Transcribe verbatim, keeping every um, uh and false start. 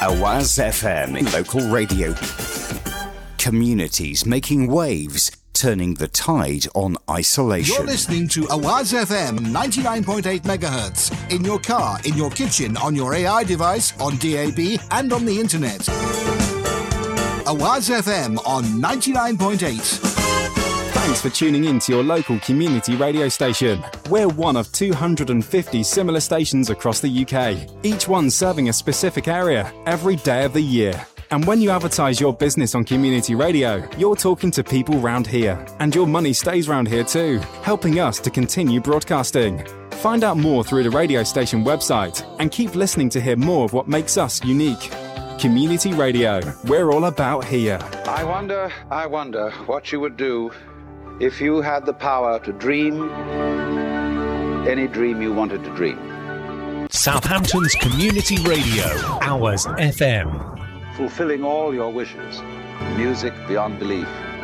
Awaz F M, local radio. Communities making waves, turning the tide on isolation. You're listening to Awaz F M ninety-nine point eight megahertz in your car, in your kitchen, on your A I device, on D A B and on the internet. Awaz F M on ninety-nine point eight. Thanks for tuning in to your local community radio station. We're one of two hundred fifty similar stations across the U K, each one serving a specific area every day of the year. And when you advertise your business on community radio, you're talking to people round here. And your money stays round here too, helping us to continue broadcasting. Find out more through the radio station website and keep listening to hear more of what makes us unique. Community Radio, we're all about here. I wonder, I wonder what you would do if you had the power to dream any dream you wanted to dream. Southampton's Community Radio, Awaz F M. Fulfilling all your wishes, music beyond belief,